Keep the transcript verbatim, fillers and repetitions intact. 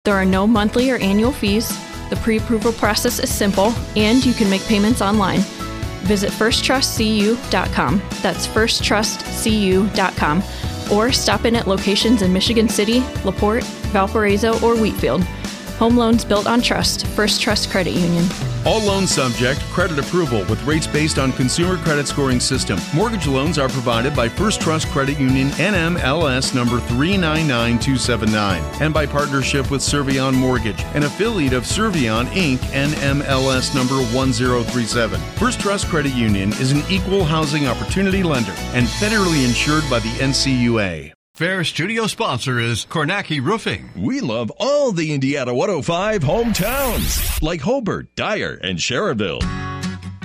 There are no monthly or annual fees. The pre-approval process is simple, and you can make payments online. Visit first trust c u dot com. That's first trust c u dot com. Or stop in at locations in Michigan City, LaPorte, Valparaiso, or Wheatfield. Home loans built on trust. First Trust Credit Union. All loans subject credit approval with rates based on consumer credit scoring system. Mortgage loans are provided by First Trust Credit Union N M L S number three nine nine two seven nine and by partnership with Servion Mortgage, an affiliate of Servion Incorporated, N M L S number one zero three seven. First Trust Credit Union is an equal housing opportunity lender and federally insured by the N C U A. Fair studio sponsor is Kornacki Roofing. We love all the Indiana one oh five hometowns, like Hobart, Dyer, and Sherrville.